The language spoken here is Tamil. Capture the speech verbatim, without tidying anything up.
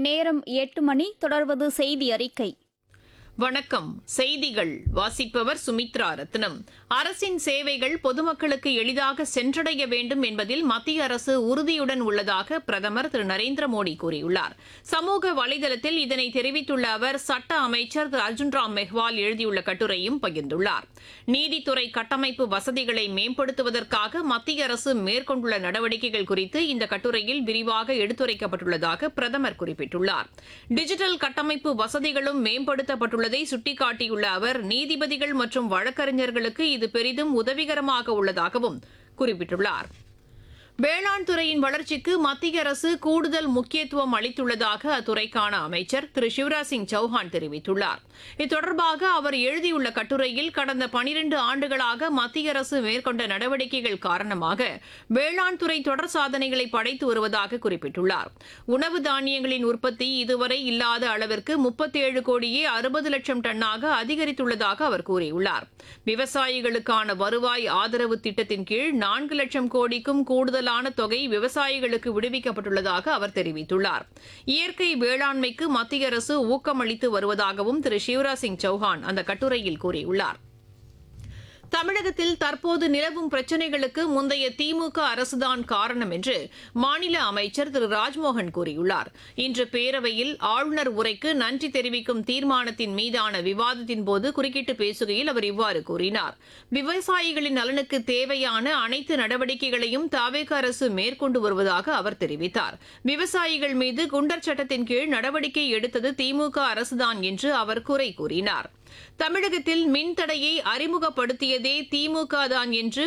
நேரம் எட்டு மணி. தொடர்வது செய்தி அறிக்கை. வணக்கம். செய்திகள் வாசிப்பவர் சுமித்ரா ரத்னம். அரசின் சேவைகள் பொதுமக்களுக்கு எளிதாக சென்றடைய வேண்டும் என்பதில் மத்திய அரசு உறுதியுடன் உள்ளதாக பிரதமர் திரு நரேந்திர மோடி கூறியுள்ளார். சமூக வலைதளத்தில் இதனை தெரிவித்துள்ள அவர் சட்ட அமைச்சர் திரு அர்ஜுன் ராம் மெஹ்வால் எழுதியுள்ள கட்டுரையும் பகிர்ந்துள்ளார். நீதித்துறை கட்டமைப்பு வசதிகளை மேம்படுத்துவதற்காக மத்திய அரசு மேற்கொண்டுள்ள நடவடிக்கைகள் குறித்து இந்த கட்டுரையில் விரிவாக எடுத்துரைக்கப்பட்டுள்ளதாக பிரதமர் குறிப்பிட்டுள்ளார். டிஜிட்டல் கட்டமைப்பு வசதிகளும் மேம்படுத்தப்பட்டுள்ள உள்ளதை சுட்டிக்காட்டியுள்ள அவர் நீதிபதிகள் மற்றும் வழக்கறிஞர்களுக்கு இது பெரிதும் உதவிகரமாக உள்ளதாகவும் குறிப்பிட்டுள்ளார். வேளாண் துறையின் வளர்ச்சிக்கு மத்திய அரசு கூடுதல் முக்கியத்துவம் அளித்துள்ளதாக அத்துறைக்கான அமைச்சர் திரு சிவராஜ் சிங் சௌஹான் தெரிவித்துள்ளார். இது தொடர்பாக அவர் எழுதியுள்ள கட்டுரையில் கடந்த பனிரண்டு ஆண்டுகளாக மத்திய அரசு மேற்கொண்ட நடவடிக்கைகள் காரணமாக வேளாண் துறை தொடர் சாதனைகளை படைத்து வருவதாக குறிப்பிட்டுள்ளார். உணவு தானியங்களின் உற்பத்தி இதுவரை இல்லாத அளவிற்கு முப்பத்தேழு கோடியே அறுபது லட்சம் டன்னாக அதிகரித்துள்ளதாக அவர் கூறியுள்ளார். விவசாயிகளுக்கான வருவாய் ஆதரவு திட்டத்தின் கீழ் நான்கு லட்சம் கோடிக்கும் கூடுதல் தொகை விவசாயிகளுக்கு விடுவிக்கப்பட்டுள்ளதாக அவர் தெரிவித்துள்ளார். இயற்கை வேளாண்மைக்கு மத்திய அரசு ஊக்கமளித்து வருவதாகவும் திரு சிவராஜ் சிங் சௌஹான் அந்த கட்டுரையில் கூறியுள்ளார். தமிழகத்தில் தற்போது நிலவும் பிரச்சினைகளுக்கு முந்தைய திமுக அரசுதான் காரணம் என்று மாநில அமைச்சர் திரு ராஜ்மோகன் கூறியுள்ளார். இன்று பேரவையில் ஆளுநர் உரைக்கு நன்றி தெரிவிக்கும் தீர்மானத்தின் மீதான விவாதத்தின்போது குறுக்கிட்டு பேசுகையில் அவர் இவ்வாறு கூறினார். விவசாயிகளின் நலனுக்கு தேவையான அனைத்து நடவடிக்கைகளையும் தவேக அரசு மேற்கொண்டு வருவதாக அவர் தெரிவித்தார். விவசாயிகள் மீது குண்டர் சட்டத்தின் கீழ் நடவடிக்கை எடுத்தது திமுக அரசுதான் என்று அவர் குறை கூறினார். தமிழகத்தில் மின்தடையை அறிமுகப்படுத்தியதே திமுக தான் என்று